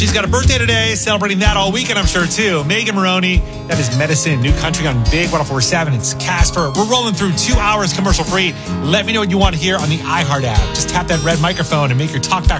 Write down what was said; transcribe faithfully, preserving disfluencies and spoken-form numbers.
She's got a birthday today, celebrating that all weekend, I'm sure, too. Megan Maroney, that is Medicine, New Country on Big one oh four point seven. It's Casper. We're rolling through two hours commercial free. Let me know what you want to hear on the iHeart app. Just tap that red microphone and make your talkback